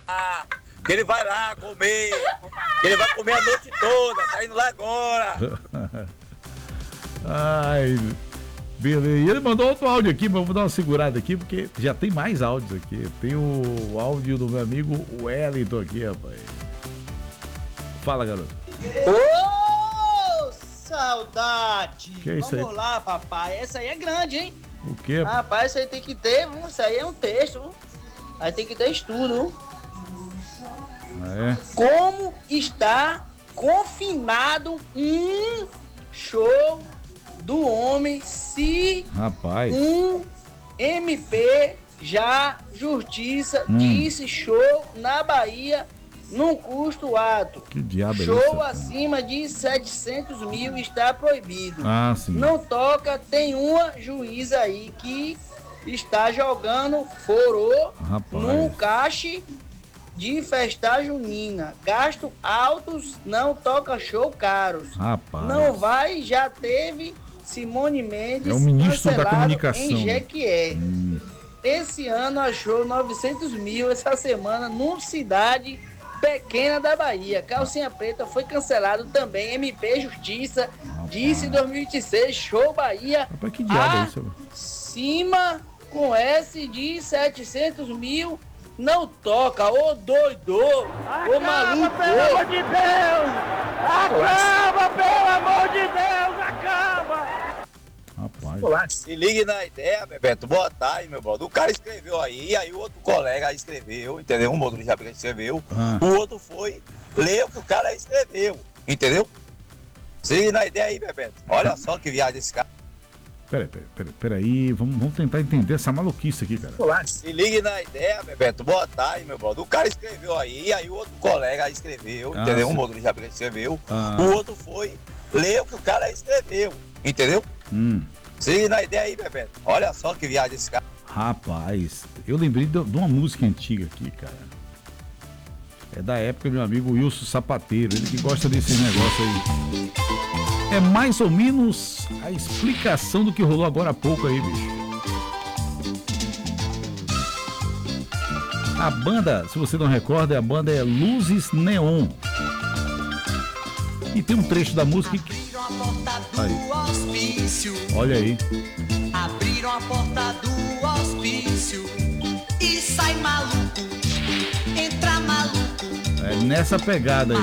Que ele vai lá comer, que ele vai comer a noite toda, tá indo lá agora. Ai, beleza. E ele mandou outro áudio aqui, mas eu vou dar uma segurada aqui, porque já tem mais áudios aqui. Tem o áudio do meu amigo Wellington aqui, rapaz. Fala, garoto. Ô, saudade! Que é isso aí? Vamos lá, papai. Essa aí é grande, hein? O quê? Rapaz, isso aí tem que ter, viu? Isso aí é um texto, viu? Aí tem que ter estudo, viu? É. Como está confinado um show do homem se Rapaz. um MP já justiça disse show na Bahia num custo alto. Que diabo é Show isso? acima de 700 mil está proibido. Ah, sim. Não toca, tem uma juíza aí que está jogando forô Rapaz. num caixe de festa junina. Gasto altos, não toca show caros. Rapaz. Não vai, já teve Simone Mendes É o ministro da cancelado comunicação. em Jequié. Esse ano achou 900 mil essa semana numa cidade pequena da Bahia. Calcinha Preta foi cancelado também. MP Justiça disse em 2026 show Bahia Rapaz, que diabo é isso? acima com S de 700 mil. Não toca, ô doido, ô maluco. Pelo amor de Deus! Acaba, pelo amor de Deus! Acaba! Rapaz. Se ligue na ideia, Bebeto. Boa tarde, meu brother. O cara escreveu aí o outro colega escreveu, entendeu? Um motorista escreveu. O outro foi ler o que o cara escreveu, entendeu? Se ligue na ideia aí, Bebeto. Olha só que viagem desse cara. Peraí, vamos tentar entender essa maluquice aqui, cara. Se ligue na ideia, Bebeto. Boa tarde, meu brother. O cara escreveu aí o outro colega escreveu, entendeu? sim. Um motorista escreveu. O outro foi ler o que o cara escreveu, entendeu? Se ligue na ideia aí, Bebeto. Olha só que viagem desse cara. Rapaz, eu lembrei de uma música antiga aqui, cara. É da época do meu amigo Wilson Sapateiro, ele que gosta desse negócio aí. É mais ou menos a explicação do que rolou agora há pouco aí, bicho. A banda, se você não recorda, a banda é Luzes Neon. E tem um trecho da música que... Aí. Olha aí. Abriram a porta do hospício e sai maluco, entra maluco. É nessa pegada aí.